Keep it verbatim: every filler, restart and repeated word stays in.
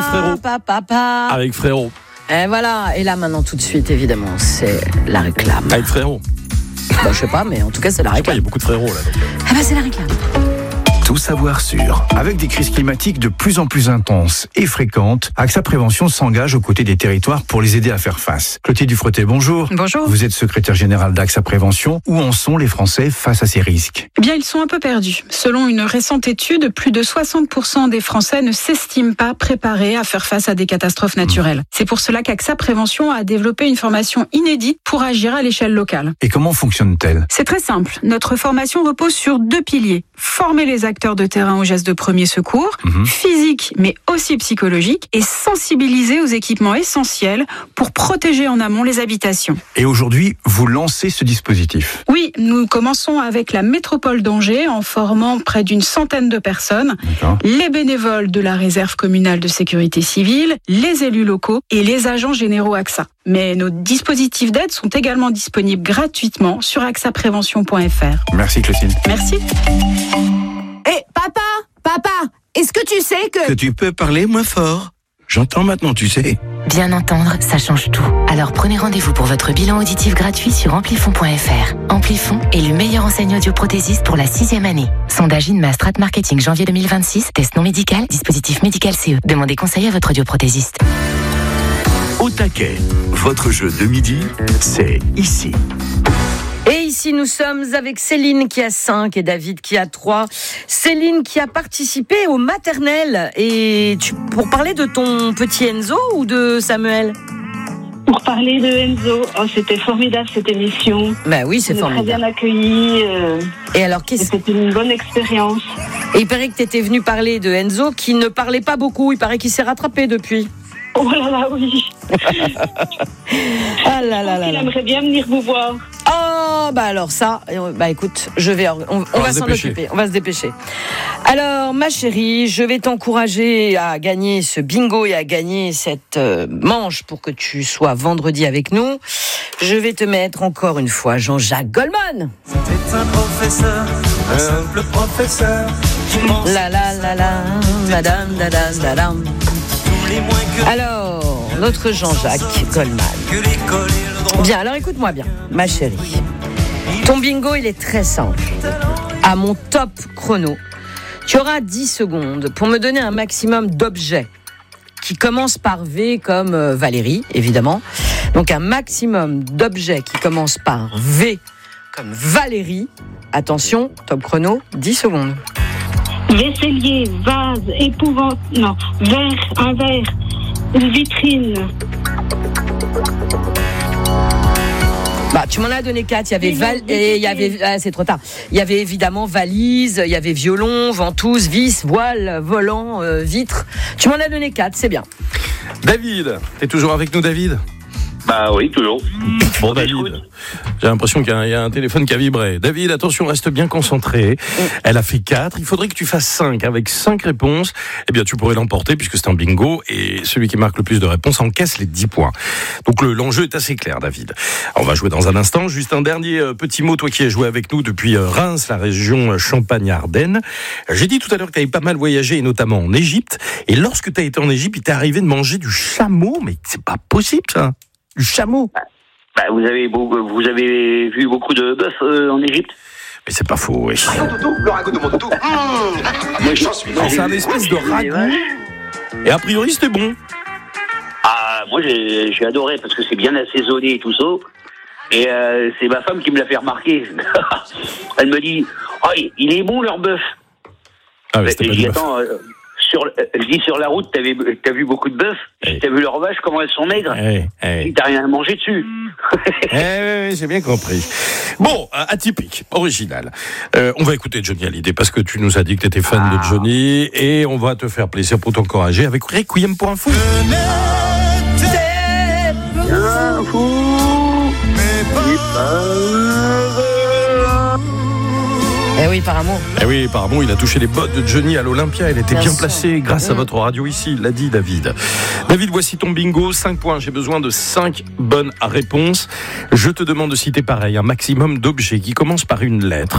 Frérot. Papa, papa. Avec Frérot. Et voilà. Et là, maintenant, tout de suite, évidemment, c'est la réclame. Avec Frérot. Bah, je sais pas, mais en tout cas, c'est la Je sais pas, il y réclame. a beaucoup de frérots là. Donc. Ah bah, c'est la réclame. Tout savoir sûr. Avec des crises climatiques de plus en plus intenses et fréquentes, AXA Prévention s'engage aux côtés des territoires pour les aider à faire face. Clotilde Dufretet, bonjour. Bonjour. Vous êtes secrétaire générale d'AXA Prévention. Où en sont les Français face à ces risques ? Eh bien, ils sont un peu perdus. Selon une récente étude, plus de soixante pour cent des Français ne s'estiment pas préparés à faire face à des catastrophes naturelles. Mmh. C'est pour cela qu'AXA Prévention a développé une formation inédite pour agir à l'échelle locale. Et comment fonctionne-t-elle ? C'est très simple. Notre formation repose sur deux piliers. Former les acteurs de terrain aux gestes de premier secours, mmh. physique mais aussi psychologique, et sensibiliser aux équipements essentiels pour protéger en amont les habitations. Et aujourd'hui, vous lancez ce dispositif ? Oui, nous commençons avec la métropole d'Angers en formant près d'une centaine de personnes, D'accord. les bénévoles de la réserve communale de sécurité civile, les élus locaux et les agents généraux AXA. Mais nos dispositifs d'aide sont également disponibles gratuitement sur axa prévention point f r. Merci Clotilde. Merci. Hé, hey, papa, papa, est-ce que tu sais que... Que tu peux parler moins fort ? J'entends maintenant, tu sais. Bien entendre, ça change tout. Alors prenez rendez-vous pour votre bilan auditif gratuit sur amplifon point f r. Amplifon est le meilleur enseigne audioprothésiste pour la sixième année. Sondage Inma Strat Marketing janvier deux mille vingt-six, test non médical, dispositif médical C E. Demandez conseil à votre audioprothésiste. Au taquet, votre jeu de midi, c'est ici. Et ici, nous sommes avec Céline qui a cinq et David qui a trois. Céline qui a participé au maternel. Et tu, pour parler de ton petit Enzo ou de Samuel ? Pour parler de Enzo, oh, c'était formidable cette émission. Bah oui, c'est On est formidable. Très bien accueillis. Euh, et alors, qu'est-ce... C'était une bonne expérience. Et il paraît que tu étais venu parler de Enzo qui ne parlait pas beaucoup. Il paraît qu'il s'est rattrapé depuis. Oh là là, oui. Ah là là là. Il aimerait bien venir vous voir. Oh, bah alors ça, bah écoute, je vais, on, on, on va, va s'en occuper, on va se dépêcher. Alors, ma chérie, je vais t'encourager à gagner ce bingo et à gagner cette euh, manche pour que tu sois vendredi avec nous. Je vais te mettre encore une fois Jean-Jacques Goldman. C'était un professeur, un simple professeur. La la la la, madame, dadam, dadam. Alors, notre Jean-Jacques Goldman. Bien, alors écoute-moi bien, ma chérie. Ton bingo, il est très simple. À mon top chrono, tu auras dix secondes pour me donner un maximum d'objets qui commencent par V comme euh, Valérie, évidemment. Donc un maximum d'objets qui commencent par V comme Valérie. Attention, top chrono, dix secondes. Vaisselier, vase, épouvante, non, verre, un verre, une vitrine. Bah, tu m'en as donné quatre. Il y avait val- et il y avait, ah, c'est trop tard. Il y avait évidemment valise, il y avait violon, ventouse, vis, voile, volant, euh, vitre. Tu m'en as donné quatre, c'est bien. David, t'es toujours avec nous, David ? Bah oui, toujours. Bon, David, j'ai l'impression qu'il y a, un, il y a un téléphone qui a vibré. David, attention, reste bien concentré. Elle a fait quatre. Il faudrait que tu fasses cinq. Avec cinq réponses, eh bien, tu pourrais l'emporter puisque c'est un bingo et celui qui marque le plus de réponses encaisse les dix points. Donc, le, l'enjeu est assez clair, David. Alors, on va jouer dans un instant. Juste un dernier euh, petit mot, toi qui as joué avec nous depuis euh, Reims, la région euh, Champagne-Ardenne. J'ai dit tout à l'heure que tu avais pas mal voyagé et notamment en Égypte. Et lorsque tu as été en Égypte, il t'est arrivé de manger du chameau. Mais c'est pas possible, ça. Du chameau. Bah, vous avez vous avez vu beaucoup de bœuf euh, en Égypte. Mais c'est pas faux, oui. Le ragoût de mon toutou. Mmh. Moi, j'en suis. C'est un espèce de ragoût. Et a priori, c'était bon. Ah, moi, j'ai, j'ai adoré parce que c'est bien assaisonné et tout ça. Et euh, c'est ma femme qui me l'a fait remarquer. Elle me dit, oh, il est bon leur bœuf. Ah, mais c'était pas et du j'y bœuf. attends. Euh, Sur, je dis sur la route, t'avais, t'as vu beaucoup de bœufs, hey. T'as vu leurs vaches, comment elles sont maigres, hey, hey. T'as rien à manger dessus. eh, oui, j'ai bien compris. Bon, atypique, original. Euh, on va écouter Johnny Hallyday parce que tu nous as dit que t'étais fan ah. de Johnny et on va te faire plaisir pour t'encourager avec Requiem pour un fou. Un fou, mais pas... Eh oui, par amour. Eh oui, par amour, il a touché les bottes de Johnny à l'Olympia. Elle était bien, bien placée grâce mmh. à votre radio ici, l'a dit David. David, voici ton bingo. cinq points. J'ai besoin de cinq bonnes réponses. Je te demande de citer pareil, un maximum d'objets qui commencent par une lettre.